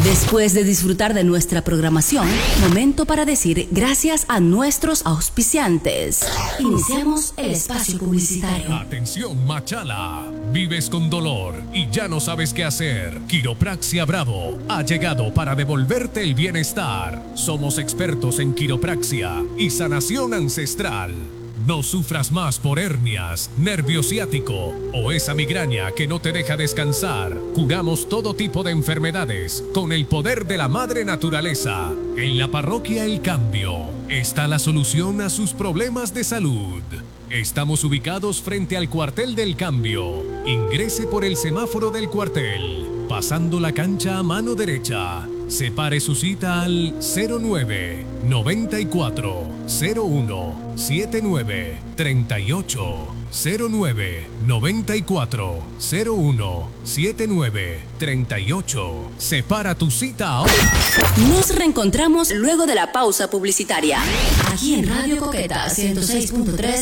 Después de disfrutar de nuestra programación, momento para decir gracias a nuestros auspiciantes. Iniciamos el espacio publicitario. Atención, Machala. Vives con dolor y ya no sabes qué hacer. Quiropraxia Bravo ha llegado para devolverte el bienestar. Somos expertos en quiropraxia y sanación ancestral. No sufras más por hernias, nervio ciático o esa migraña que no te deja descansar. Curamos todo tipo de enfermedades con el poder de la madre naturaleza. En la parroquia El Cambio está la solución a sus problemas de salud. Estamos ubicados frente al cuartel del Cambio. Ingrese por el semáforo del cuartel, pasando la cancha a mano derecha. Separe su cita al 09 94 01 79 38 09 94 01 79 38. Separa tu cita ahora. Nos reencontramos luego de la pausa publicitaria. Aquí en Radio Coqueta 106.3